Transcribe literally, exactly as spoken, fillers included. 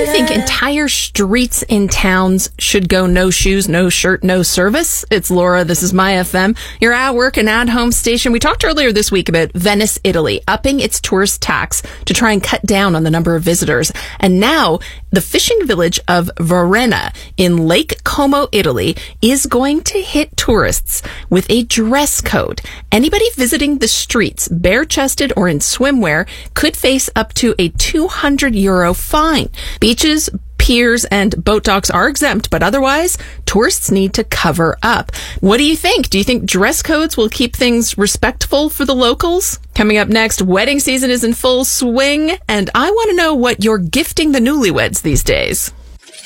think entire streets in towns should go no shoes, no shirt, no service? It's Laura. This is My F M. You're at work and at home station. We talked earlier this week about Venice, Italy, upping its tourist tax to try and cut down on the number of visitors. And now the fishing village of Varenna in Lake Como, Italy, is going to hit tourists with a dress code. Anybody visiting the streets, bare-chested or in swimwear, could face up to a two hundred euro fine. Beaches, piers, and boat docks are exempt, but otherwise, tourists need to cover up. What do you think? Do you think dress codes will keep things respectful for the locals? Coming up next, wedding season is in full swing, and I want to know what you're gifting the newlyweds these days.